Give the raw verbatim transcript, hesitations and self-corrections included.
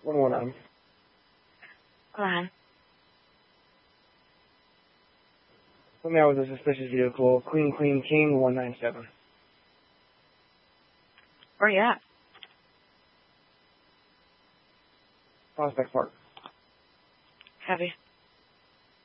one one nine. Go on. Something out with a suspicious vehicle. Queen, Queen, King, one nine seven. Where you at? Prospect Park. Heavy.